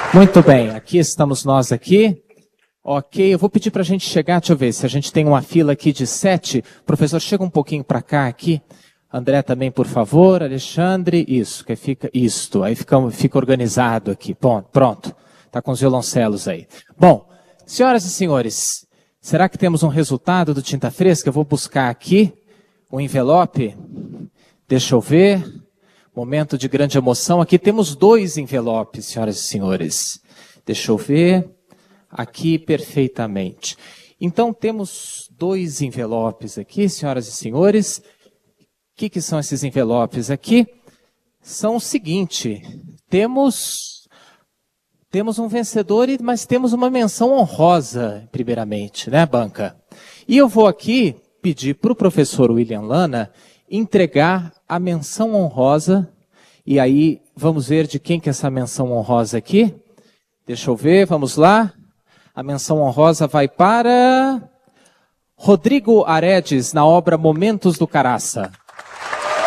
Muito bem, aqui estamos nós aqui. Ok, eu vou pedir para a gente chegar, deixa eu ver, se a gente tem uma fila aqui de 7. Professor, chega um pouquinho para cá aqui. André também, por favor. Alexandre, isso, que fica isto. Aí fica organizado aqui. Bom, pronto, está com os violoncelos aí. Bom, senhoras e senhores, será que temos um resultado do Tinta Fresca? Eu vou buscar aqui o envelope. Deixa eu ver. Momento de grande emoção. Aqui temos 2 envelopes, senhoras e senhores. Deixa eu ver. Aqui perfeitamente. Então temos 2 envelopes aqui, senhoras e senhores. O que são esses envelopes aqui? São o seguinte, temos um vencedor, mas temos uma menção honrosa, primeiramente, né, banca? E eu vou aqui pedir para o professor William Lana entregar a menção honrosa, e aí vamos ver de quem que é essa menção honrosa aqui. Deixa eu ver, vamos lá. A menção honrosa vai para Rodrigo Aredes, na obra Momentos do Caraça.